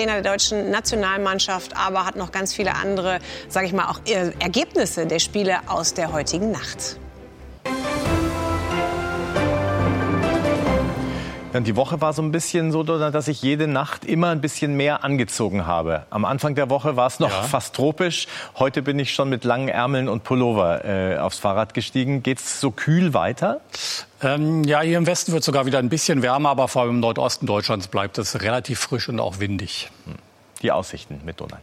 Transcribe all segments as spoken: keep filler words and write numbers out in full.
Trainer der deutschen Nationalmannschaft, aber hat noch ganz viele andere, sage ich mal, auch Ergebnisse der Spiele aus der heutigen Nacht. Die Woche war so ein bisschen so, dass ich jede Nacht immer ein bisschen mehr angezogen habe. Am Anfang der Woche war es noch ja. fast tropisch. Heute bin ich schon mit langen Ärmeln und Pullover äh, aufs Fahrrad gestiegen. Geht's so kühl weiter? Ähm, ja, hier im Westen wird es sogar wieder ein bisschen wärmer, aber vor allem im Nordosten Deutschlands bleibt es relativ frisch und auch windig. Die Aussichten mit Donald.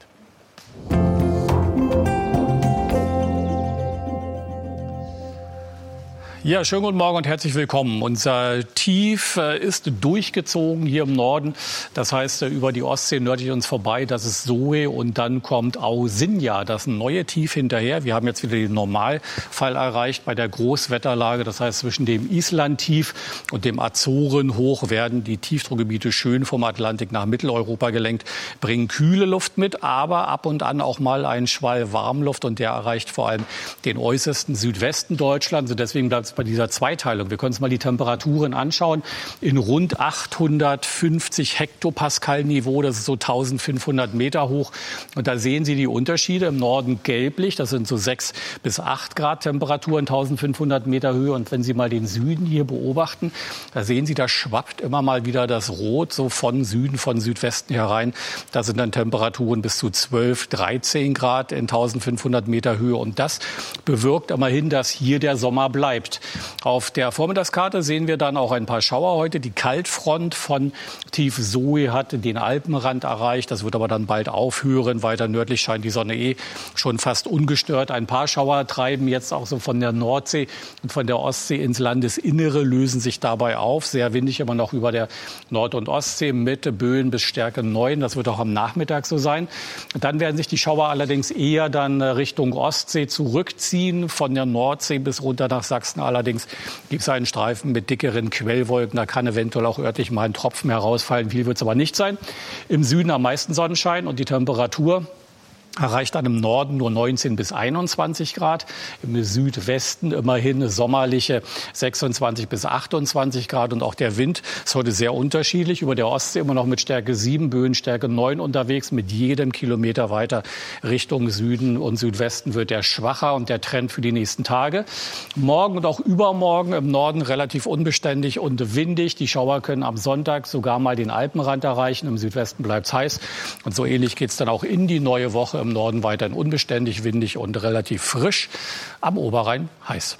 Ja, schönen guten Morgen und herzlich willkommen. Unser Tief äh, ist durchgezogen hier im Norden. Das heißt, äh, über die Ostsee nördlich uns vorbei, das ist Zoe und dann kommt Ausinja, das neue Tief hinterher. Wir haben jetzt wieder den Normalfall erreicht bei der Großwetterlage. Das heißt, zwischen dem Island-Tief und dem Azoren-Hoch werden die Tiefdruckgebiete schön vom Atlantik nach Mitteleuropa gelenkt, bringen kühle Luft mit, aber ab und an auch mal einen Schwall Warmluft und der erreicht vor allem den äußersten Südwesten Deutschlands. Und deswegen bleibt es bei dieser Zweiteilung. Wir können uns mal die Temperaturen anschauen. In rund achthundertfünfzig Hektopascal Niveau, das ist so eintausendfünfhundert Meter hoch. Und da sehen Sie die Unterschiede. Im Norden gelblich, das sind so sechs bis acht Grad Temperatur in eintausendfünfhundert Meter Höhe. Und wenn Sie mal den Süden hier beobachten, da sehen Sie, da schwappt immer mal wieder das Rot so von Süden, von Südwesten herein. Da sind dann Temperaturen bis zu zwölf, dreizehn Grad in eintausendfünfhundert Meter Höhe. Und das bewirkt immerhin, dass hier der Sommer bleibt. Auf der Vormittagskarte sehen wir dann auch ein paar Schauer heute. Die Kaltfront von Tief Zoe hat den Alpenrand erreicht. Das wird aber dann bald aufhören. Weiter nördlich scheint die Sonne eh schon fast ungestört. Ein paar Schauer treiben jetzt auch so von der Nordsee und von der Ostsee ins Landesinnere, lösen sich dabei auf. Sehr windig immer noch über der Nord- und Ostsee mit Böen bis Stärke neun. Das wird auch am Nachmittag so sein. Dann werden sich die Schauer allerdings eher dann Richtung Ostsee zurückziehen. Von der Nordsee bis runter nach Sachsen. Allerdings gibt es einen Streifen mit dickeren Quellwolken. Da kann eventuell auch örtlich mal ein Tropfen herausfallen. Viel wird es aber nicht sein. Im Süden am meisten Sonnenschein und die Temperatur erreicht dann im Norden nur neunzehn bis einundzwanzig Grad. Im Südwesten immerhin sommerliche sechsundzwanzig bis achtundzwanzig Grad. Und auch der Wind ist heute sehr unterschiedlich. Über der Ostsee immer noch mit Stärke sieben, Böen Stärke neun unterwegs. Mit jedem Kilometer weiter Richtung Süden und Südwesten wird der schwacher und der Trend für die nächsten Tage. Morgen und auch übermorgen im Norden relativ unbeständig und windig. Die Schauer können am Sonntag sogar mal den Alpenrand erreichen. Im Südwesten bleibt es heiß. Und so ähnlich geht es dann auch in die neue Woche. Im Norden weiterhin unbeständig, windig und relativ frisch. Am Oberrhein heiß.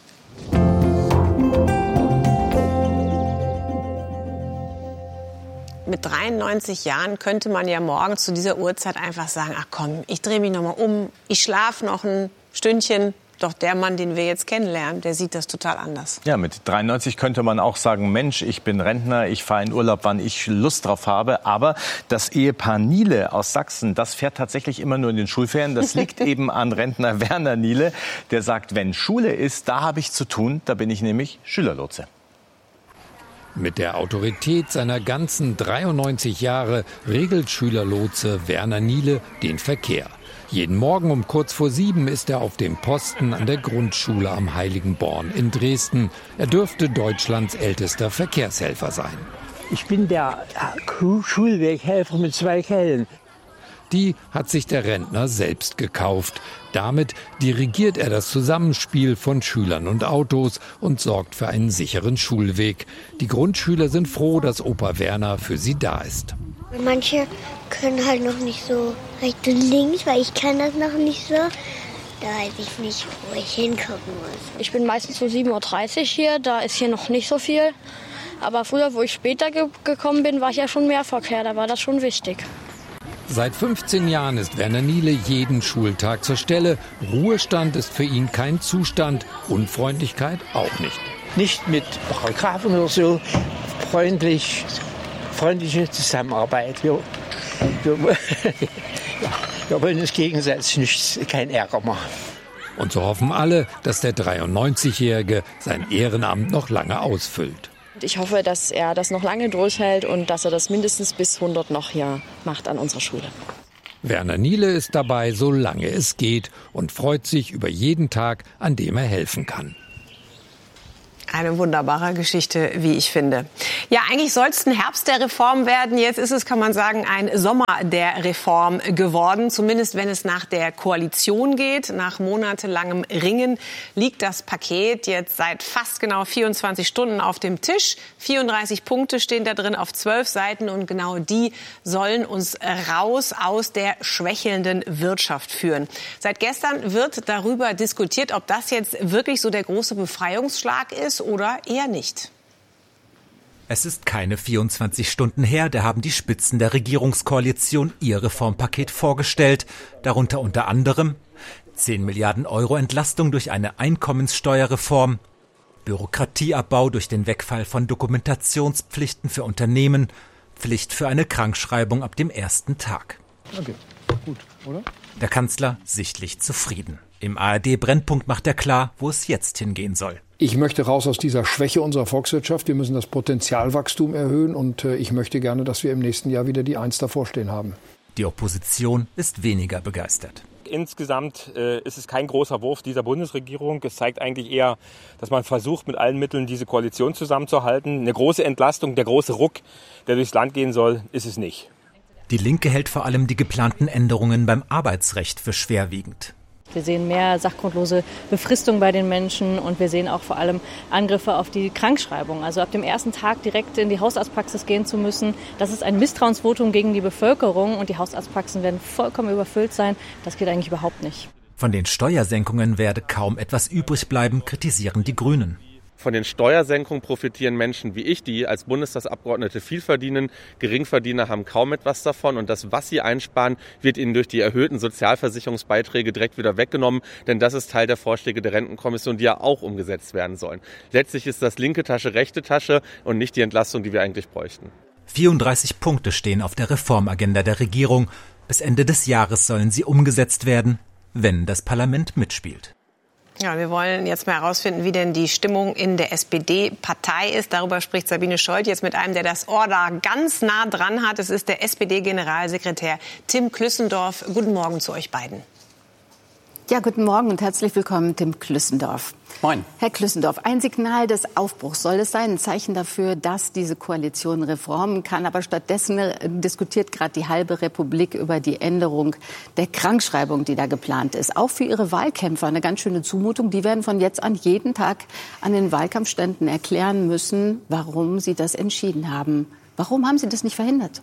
Mit dreiundneunzig Jahren könnte man ja morgen zu dieser Uhrzeit einfach sagen, ach komm, ich drehe mich noch mal um, ich schlafe noch ein Stündchen. Doch der Mann, den wir jetzt kennenlernen, der sieht das total anders. Ja, mit dreiundneunzig könnte man auch sagen, Mensch, ich bin Rentner, ich fahre in Urlaub, wann ich Lust drauf habe. Aber das Ehepaar Niele aus Sachsen, das fährt tatsächlich immer nur in den Schulferien. Das liegt eben an Rentner Werner Niele. Der sagt, wenn Schule ist, da habe ich zu tun, da bin ich nämlich Schülerlotse. Mit der Autorität seiner ganzen dreiundneunzig Jahre regelt Schülerlotse Werner Niele den Verkehr. Jeden Morgen um kurz vor sieben ist er auf dem Posten an der Grundschule am Heiligenborn in Dresden. Er dürfte Deutschlands ältester Verkehrshelfer sein. Ich bin der Schulweghelfer mit zwei Kellen. Die hat sich der Rentner selbst gekauft. Damit dirigiert er das Zusammenspiel von Schülern und Autos und sorgt für einen sicheren Schulweg. Die Grundschüler sind froh, dass Opa Werner für sie da ist. Manche können halt noch nicht so rechts und links, weil ich kann das noch nicht so. Da weiß ich nicht, wo ich hingucken muss. Ich bin meistens um sieben Uhr dreißig hier, da ist hier noch nicht so viel. Aber früher, wo ich später ge- gekommen bin, war ja schon mehr Verkehr, da war das schon wichtig. Seit fünfzehn Jahren ist Werner Niele jeden Schultag zur Stelle. Ruhestand ist für ihn kein Zustand, Unfreundlichkeit auch nicht. Nicht mit Paragraphen oder so, freundlich, freundliche Zusammenarbeit. Wir, wir, ja, wir wollen uns gegenseitig nicht, kein Ärger machen. Und so hoffen alle, dass der dreiundneunzigjährige sein Ehrenamt noch lange ausfüllt. Ich hoffe, dass er das noch lange durchhält und dass er das mindestens bis hundert noch hier macht an unserer Schule. Werner Niele ist dabei, solange es geht, und freut sich über jeden Tag, an dem er helfen kann. Eine wunderbare Geschichte, wie ich finde. Ja, eigentlich soll es ein Herbst der Reform werden. Jetzt ist es, kann man sagen, ein Sommer der Reform geworden. Zumindest wenn es nach der Koalition geht. Nach monatelangem Ringen liegt das Paket jetzt seit fast genau vierundzwanzig Stunden auf dem Tisch. vierunddreißig Punkte stehen da drin auf zwölf Seiten. Und genau die sollen uns raus aus der schwächelnden Wirtschaft führen. Seit gestern wird darüber diskutiert, ob das jetzt wirklich so der große Befreiungsschlag ist oder eher nicht. Es ist keine vierundzwanzig Stunden her, da haben die Spitzen der Regierungskoalition ihr Reformpaket vorgestellt. Darunter unter anderem zehn Milliarden Euro Entlastung durch eine Einkommenssteuerreform, Bürokratieabbau durch den Wegfall von Dokumentationspflichten für Unternehmen, Pflicht für eine Krankschreibung ab dem ersten Tag. Okay, gut, oder? Der Kanzler sichtlich zufrieden. Im A R D-Brennpunkt macht er klar, wo es jetzt hingehen soll. Ich möchte raus aus dieser Schwäche unserer Volkswirtschaft. Wir müssen das Potenzialwachstum erhöhen und äh, ich möchte gerne, dass wir im nächsten Jahr wieder die Eins davor stehen haben. Die Opposition ist weniger begeistert. Insgesamt äh, ist es kein großer Wurf dieser Bundesregierung. Es zeigt eigentlich eher, dass man versucht, mit allen Mitteln diese Koalition zusammenzuhalten. Eine große Entlastung, der große Ruck, der durchs Land gehen soll, ist es nicht. Die Linke hält vor allem die geplanten Änderungen beim Arbeitsrecht für schwerwiegend. Wir sehen mehr sachgrundlose Befristung bei den Menschen und wir sehen auch vor allem Angriffe auf die Krankschreibung. Also ab dem ersten Tag direkt in die Hausarztpraxis gehen zu müssen, das ist ein Misstrauensvotum gegen die Bevölkerung und die Hausarztpraxen werden vollkommen überfüllt sein. Das geht eigentlich überhaupt nicht. Von den Steuersenkungen werde kaum etwas übrig bleiben, kritisieren die Grünen. Von den Steuersenkungen profitieren Menschen wie ich, die als Bundestagsabgeordnete viel verdienen. Geringverdiener haben kaum etwas davon. Und das, was sie einsparen, wird ihnen durch die erhöhten Sozialversicherungsbeiträge direkt wieder weggenommen. Denn das ist Teil der Vorschläge der Rentenkommission, die ja auch umgesetzt werden sollen. Letztlich ist das linke Tasche, rechte Tasche und nicht die Entlastung, die wir eigentlich bräuchten. vierunddreißig Punkte stehen auf der Reformagenda der Regierung. Bis Ende des Jahres sollen sie umgesetzt werden, wenn das Parlament mitspielt. Ja, wir wollen jetzt mal herausfinden, wie denn die Stimmung in der S P D-Partei ist. Darüber spricht Sabine Scholz jetzt mit einem, der das Ohr da ganz nah dran hat. Es ist der S P D-Generalsekretär Tim Klüssendorf. Guten Morgen zu euch beiden. Ja, guten Morgen und herzlich willkommen, Tim Klüssendorf. Moin. Herr Klüssendorf, ein Signal des Aufbruchs soll es sein, ein Zeichen dafür, dass diese Koalition reformen kann. Aber stattdessen diskutiert gerade die halbe Republik über die Änderung der Krankschreibung, die da geplant ist. Auch für ihre Wahlkämpfer eine ganz schöne Zumutung. Die werden von jetzt an jeden Tag an den Wahlkampfständen erklären müssen, warum sie das entschieden haben. Warum haben Sie das nicht verhindert?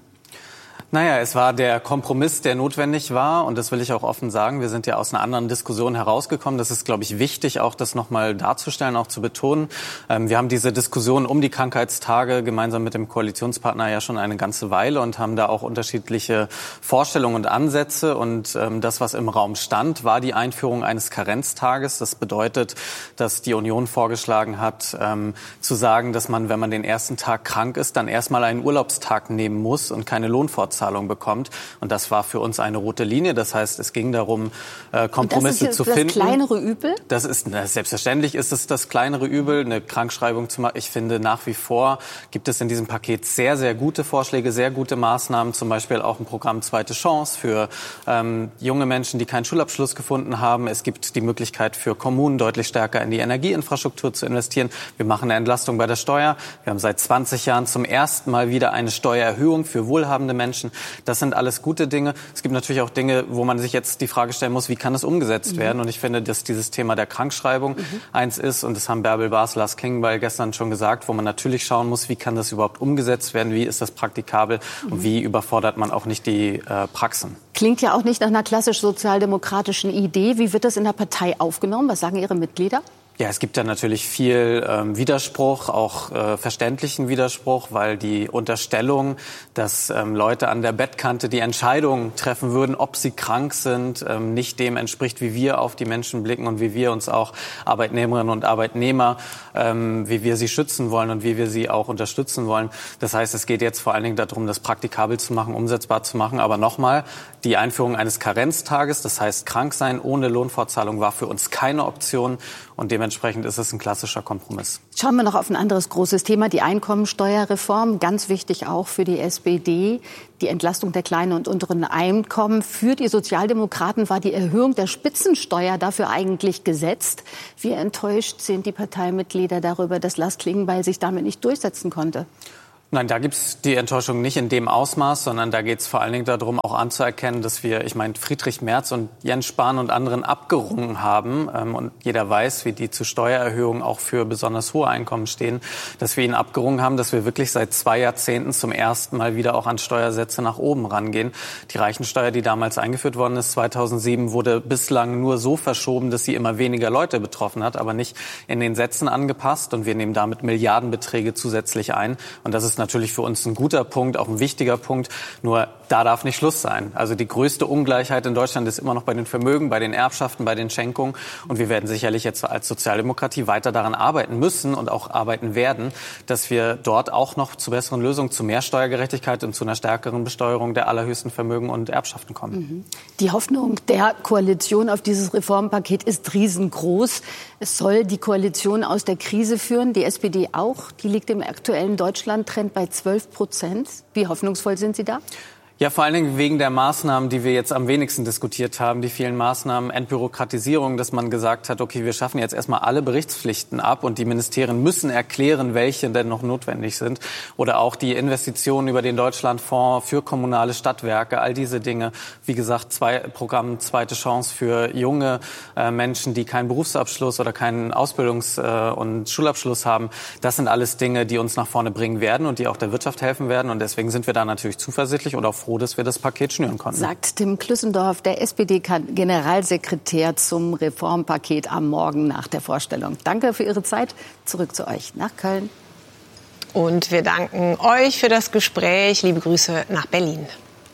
Naja, es war der Kompromiss, der notwendig war. Und das will ich auch offen sagen. Wir sind ja aus einer anderen Diskussion herausgekommen. Das ist, glaube ich, wichtig, auch das nochmal darzustellen, auch zu betonen. Ähm, wir haben diese Diskussion um die Krankheitstage gemeinsam mit dem Koalitionspartner ja schon eine ganze Weile und haben da auch unterschiedliche Vorstellungen und Ansätze. Und ähm, das, was im Raum stand, war die Einführung eines Karenztages. Das bedeutet, dass die Union vorgeschlagen hat, ähm, zu sagen, dass man, wenn man den ersten Tag krank ist, dann erstmal einen Urlaubstag nehmen muss und keine Lohnfortzahlung bekommt. Und das war für uns eine rote Linie. Das heißt, es ging darum, Kompromisse zu finden. Das ist das kleinere Übel? Das ist, na, selbstverständlich ist es das kleinere Übel, eine Krankschreibung zu machen. Ich finde, nach wie vor gibt es in diesem Paket sehr, sehr gute Vorschläge, sehr gute Maßnahmen. Zum Beispiel auch ein Programm Zweite Chance für ähm, junge Menschen, die keinen Schulabschluss gefunden haben. Es gibt die Möglichkeit für Kommunen, deutlich stärker in die Energieinfrastruktur zu investieren. Wir machen eine Entlastung bei der Steuer. Wir haben seit zwanzig Jahren zum ersten Mal wieder eine Steuererhöhung für wohlhabende Menschen. Das sind alles gute Dinge. Es gibt natürlich auch Dinge, wo man sich jetzt die Frage stellen muss, wie kann das umgesetzt mhm. werden? Und ich finde, dass dieses Thema der Krankschreibung mhm. eins ist, und das haben Bärbel Bas, Lars Klingbeil gestern schon gesagt, wo man natürlich schauen muss, wie kann das überhaupt umgesetzt werden? Wie ist das praktikabel? Mhm. Und wie überfordert man auch nicht die äh, Praxen? Klingt ja auch nicht nach einer klassisch sozialdemokratischen Idee. Wie wird das in der Partei aufgenommen? Was sagen Ihre Mitglieder? Ja, es gibt ja natürlich viel ähm, Widerspruch, auch äh, verständlichen Widerspruch, weil die Unterstellung, dass ähm, Leute an der Bettkante die Entscheidung treffen würden, ob sie krank sind, ähm, nicht dem entspricht, wie wir auf die Menschen blicken und wie wir uns auch Arbeitnehmerinnen und Arbeitnehmer, ähm, wie wir sie schützen wollen und wie wir sie auch unterstützen wollen. Das heißt, es geht jetzt vor allen Dingen darum, das praktikabel zu machen, umsetzbar zu machen. Aber nochmal, die Einführung eines Karenztages, das heißt krank sein ohne Lohnfortzahlung, war für uns keine Option. Und dementsprechend ist es ein klassischer Kompromiss. Schauen wir noch auf ein anderes großes Thema, die Einkommensteuerreform. Ganz wichtig auch für die S P D, die Entlastung der kleinen und unteren Einkommen. Für die Sozialdemokraten war die Erhöhung der Spitzensteuer dafür eigentlich gesetzt. Wie enttäuscht sind die Parteimitglieder darüber, dass Lars Klingbeil sich damit nicht durchsetzen konnte? Nein, da gibt's die Enttäuschung nicht in dem Ausmaß, sondern da geht's vor allen Dingen darum, auch anzuerkennen, dass wir, ich meine, Friedrich Merz und Jens Spahn und anderen abgerungen haben. Ähm, und jeder weiß, wie die zu Steuererhöhungen auch für besonders hohe Einkommen stehen, dass wir ihnen abgerungen haben, dass wir wirklich seit zwei Jahrzehnten zum ersten Mal wieder auch an Steuersätze nach oben rangehen. Die Reichensteuer, die damals eingeführt worden ist, zweitausendsieben, wurde bislang nur so verschoben, dass sie immer weniger Leute betroffen hat, aber nicht in den Sätzen angepasst. Und wir nehmen damit Milliardenbeträge zusätzlich ein. Und das ist natürlich für uns ein guter Punkt, auch ein wichtiger Punkt. Nur da darf nicht Schluss sein. Also die größte Ungleichheit in Deutschland ist immer noch bei den Vermögen, bei den Erbschaften, bei den Schenkungen. Und wir werden sicherlich jetzt als Sozialdemokratie weiter daran arbeiten müssen und auch arbeiten werden, dass wir dort auch noch zu besseren Lösungen, zu mehr Steuergerechtigkeit und zu einer stärkeren Besteuerung der allerhöchsten Vermögen und Erbschaften kommen. Die Hoffnung der Koalition auf dieses Reformpaket ist riesengroß. Es soll die Koalition aus der Krise führen. Die S P D auch. Die liegt im aktuellen Deutschland-Trend bei zwölf Prozent. Wie hoffnungsvoll sind Sie da? Ja, vor allen Dingen wegen der Maßnahmen, die wir jetzt am wenigsten diskutiert haben, die vielen Maßnahmen, Entbürokratisierung, dass man gesagt hat, okay, wir schaffen jetzt erstmal alle Berichtspflichten ab und die Ministerien müssen erklären, welche denn noch notwendig sind. Oder auch die Investitionen über den Deutschlandfonds für kommunale Stadtwerke, all diese Dinge. Wie gesagt, zwei Programm Zweite Chance für junge äh, Menschen, die keinen Berufsabschluss oder keinen Ausbildungs- äh, und Schulabschluss haben. Das sind alles Dinge, die uns nach vorne bringen werden und die auch der Wirtschaft helfen werden. Und deswegen sind wir da natürlich zuversichtlich und auch froh, dass wir das Paket schnüren konnten. Sagt Tim Klüssendorf, der S P D-Generalsekretär zum Reformpaket am Morgen nach der Vorstellung. Danke für Ihre Zeit. Zurück zu euch nach Köln. Und wir danken euch für das Gespräch. Liebe Grüße nach Berlin.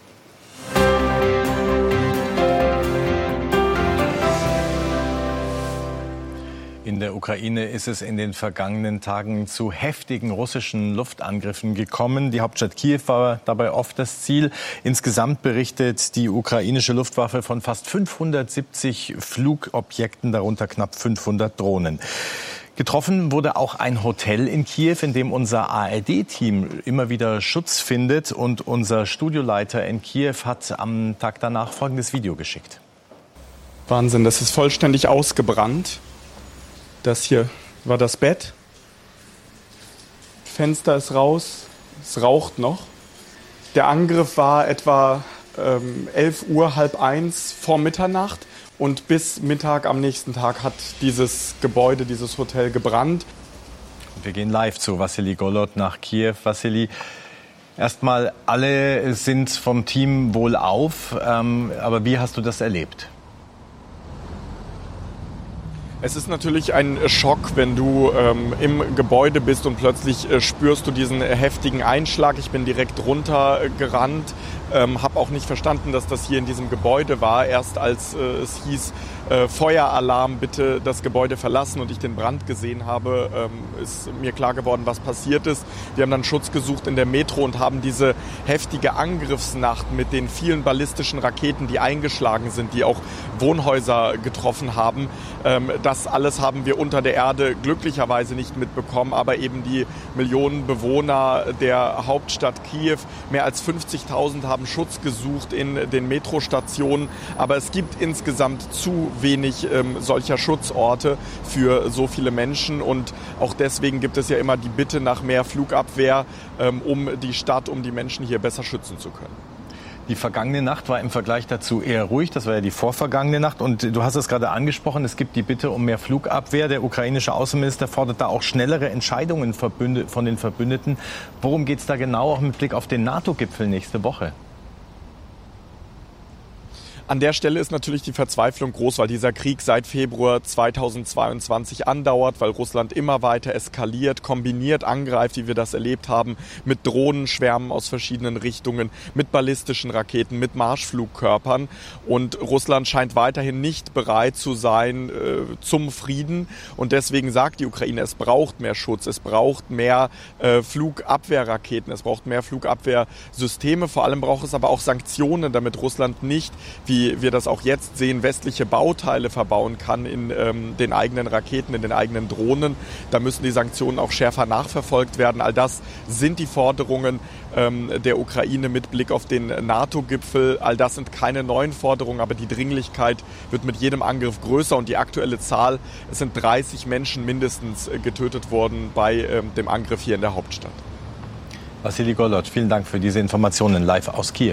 In der Ukraine ist es in den vergangenen Tagen zu heftigen russischen Luftangriffen gekommen. Die Hauptstadt Kiew war dabei oft das Ziel. Insgesamt berichtet die ukrainische Luftwaffe von fast fünfhundertsiebzig Flugobjekten, darunter knapp fünfhundert Drohnen. Getroffen wurde auch ein Hotel in Kiew, in dem unser A R D-Team immer wieder Schutz findet. Und unser Studioleiter in Kiew hat am Tag danach folgendes Video geschickt. Wahnsinn, das ist vollständig ausgebrannt. Das hier war das Bett. Fenster ist raus, es raucht noch. Der Angriff war etwa ähm, elf Uhr, halb eins vor Mitternacht. Und bis Mittag am nächsten Tag hat dieses Gebäude, dieses Hotel gebrannt. Wir gehen live zu Wassili Golod nach Kiew. Wassili, erstmal, alle sind vom Team wohlauf. Ähm, aber wie hast du das erlebt? Es ist natürlich ein Schock, wenn du ähm, im Gebäude bist und plötzlich äh, spürst du diesen äh, heftigen Einschlag. Ich bin direkt runtergerannt, ähm, habe auch nicht verstanden, dass das hier in diesem Gebäude war. Erst als äh, es hieß, äh, Feueralarm, bitte das Gebäude verlassen und ich den Brand gesehen habe, ähm, ist mir klar geworden, was passiert ist. Wir haben dann Schutz gesucht in der Metro und haben diese heftige Angriffsnacht mit den vielen ballistischen Raketen, die eingeschlagen sind, die auch Wohnhäuser getroffen haben, ähm, Das alles haben wir unter der Erde glücklicherweise nicht mitbekommen, aber eben die Millionen Bewohner der Hauptstadt Kiew, mehr als fünfzigtausend haben Schutz gesucht in den Metrostationen, aber es gibt insgesamt zu wenig ähm, solcher Schutzorte für so viele Menschen und auch deswegen gibt es ja immer die Bitte nach mehr Flugabwehr, ähm, um die Stadt, um die Menschen hier besser schützen zu können. Die vergangene Nacht war im Vergleich dazu eher ruhig. Das war ja die vorvergangene Nacht. Und du hast es gerade angesprochen, es gibt die Bitte um mehr Flugabwehr. Der ukrainische Außenminister fordert da auch schnellere Entscheidungen von den Verbündeten. Worum geht es da genau, auch mit Blick auf den NATO-Gipfel nächste Woche? An der Stelle ist natürlich die Verzweiflung groß, weil dieser Krieg seit Februar zweitausendzweiundzwanzig andauert, weil Russland immer weiter eskaliert, kombiniert angreift, wie wir das erlebt haben, mit Drohnenschwärmen aus verschiedenen Richtungen, mit ballistischen Raketen, mit Marschflugkörpern. Und Russland scheint weiterhin nicht bereit zu sein äh, zum Frieden. Und deswegen sagt die Ukraine, es braucht mehr Schutz, es braucht mehr äh, Flugabwehrraketen, es braucht mehr Flugabwehrsysteme. Vor allem braucht es aber auch Sanktionen, damit Russland nicht wie wir das auch jetzt sehen, westliche Bauteile verbauen kann in ähm, den eigenen Raketen, in den eigenen Drohnen. Da müssen die Sanktionen auch schärfer nachverfolgt werden. All das sind die Forderungen ähm, der Ukraine mit Blick auf den NATO-Gipfel. All das sind keine neuen Forderungen, aber die Dringlichkeit wird mit jedem Angriff größer. Und die aktuelle Zahl, es sind dreißig Menschen mindestens äh, getötet worden bei ähm, dem Angriff hier in der Hauptstadt. Wassili Golod, vielen Dank für diese Informationen live aus Kiew.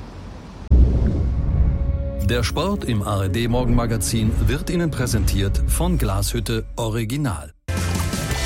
Der Sport im A R D Morgenmagazin wird Ihnen präsentiert von Glashütte Original.